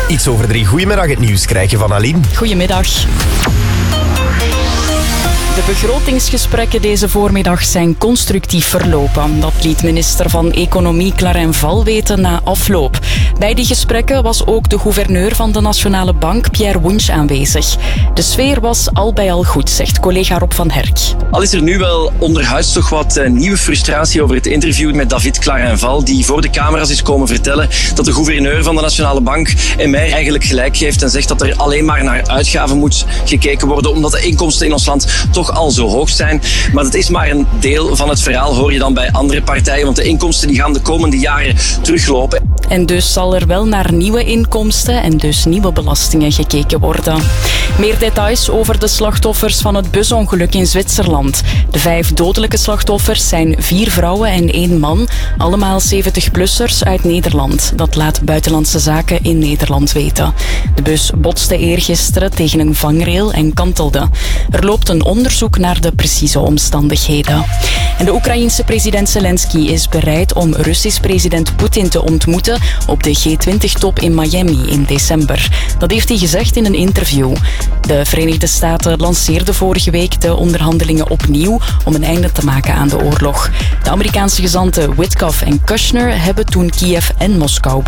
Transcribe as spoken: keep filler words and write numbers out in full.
Iets over drie. Goedemiddag, het nieuws krijg je van Aline. Goedemiddag. De begrotingsgesprekken deze voormiddag zijn constructief verlopen. Dat liet minister van Economie Clarijn Val weten na afloop. Bij die gesprekken was ook de gouverneur van de Nationale Bank, Pierre Wunsch, aanwezig. De sfeer was al bij al goed, zegt collega Rob van Herk. Al is er nu wel onderhuids toch wat uh, nieuwe frustratie over het interview met David Clarijn Val, die voor de camera's is komen vertellen dat de gouverneur van de Nationale Bank M R eigenlijk gelijk geeft en zegt dat er alleen maar naar uitgaven moet gekeken worden, omdat de inkomsten in ons land toch al zo hoog zijn. Maar dat is maar een deel van het verhaal, hoor je dan bij andere partijen, want de inkomsten die gaan de komende jaren teruglopen. En dus zal er wel naar nieuwe inkomsten en dus nieuwe belastingen gekeken worden. Meer details over de slachtoffers van het busongeluk in Zwitserland. De vijf dodelijke slachtoffers zijn vier vrouwen en één man, allemaal zeventig-plussers uit Nederland. Dat laat Buitenlandse Zaken in Nederland weten. De bus botste eergisteren tegen een vangrail en kantelde. Er loopt een onderzoek naar de precieze omstandigheden. En de Oekraïense president Zelensky is bereid om Russisch president Poetin te ontmoeten op de G twintig-top in Miami in december. Dat heeft hij gezegd in een interview. De Verenigde Staten lanceerden vorige week de onderhandelingen opnieuw om een einde te maken aan de oorlog. De Amerikaanse gezanten Witkoff en Kushner hebben toen Kiev en Moskou bezocht.